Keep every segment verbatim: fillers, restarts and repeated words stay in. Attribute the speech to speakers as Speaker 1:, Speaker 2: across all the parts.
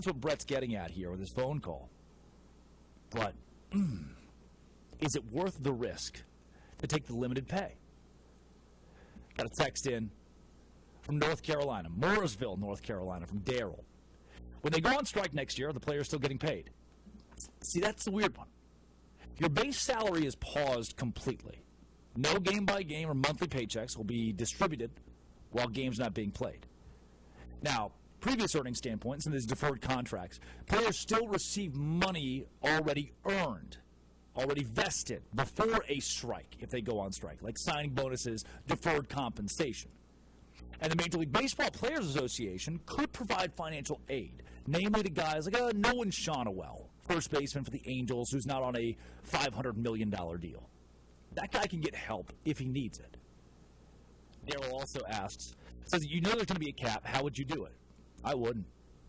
Speaker 1: it's what Brett's getting at here with his phone call. But mm, is it worth the risk to take the limited pay? Got a text in from North Carolina, Mooresville, North Carolina, from Daryl. When they go on strike next year, are the players still getting paid? See, that's the weird one. Your base salary is paused completely. No game-by-game or monthly paychecks will be distributed while games not being played. Now, previous earnings standpoints and these deferred contracts, players still receive money already earned, already vested before a strike if they go on strike, like signing bonuses, deferred compensation. And the Major League Baseball Players Association could provide financial aid, namely to guys like uh, Nolan Shonowell, first baseman for the Angels, who's not on a five hundred million dollars deal. That guy can get help if he needs it. Daryl also asks, says, you know there's going to be a cap. How would you do it? I wouldn't.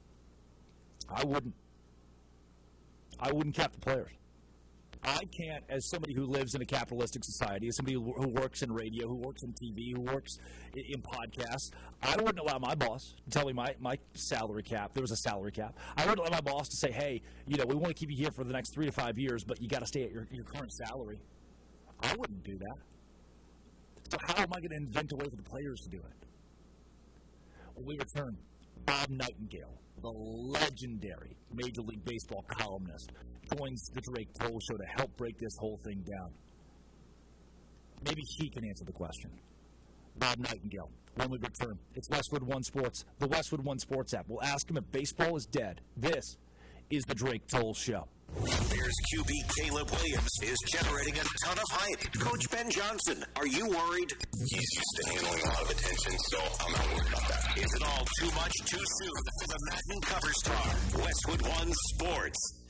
Speaker 1: I wouldn't. I wouldn't cap the players. I can't, as somebody who lives in a capitalistic society, as somebody who, who works in radio, who works in T V, who works in, in podcasts, I wouldn't allow my boss to tell me my, my salary cap. There was a salary cap. I wouldn't allow my boss to say, hey, you know, we want to keep you here for the next three to five years, but you got to stay at your, your current salary. I wouldn't do that. So how am I going to invent a way for the players to do it? When we return, Bob Nightingale, the legendary Major League Baseball columnist, joins the Drake Toll Show to help break this whole thing down. Maybe he can answer the question. Bob Nightingale, when we return. It's Westwood One Sports, the Westwood One Sports app. We'll ask him if baseball is dead. This is the Drake Toll Show.
Speaker 2: Bears Q B Caleb Williams is generating a ton of hype. Coach Ben Johnson, are you worried?
Speaker 3: He's used to handling a lot of attention, so I'm not worried about that.
Speaker 2: Is it all too much too soon for the Madden cover star? Westwood One Sports.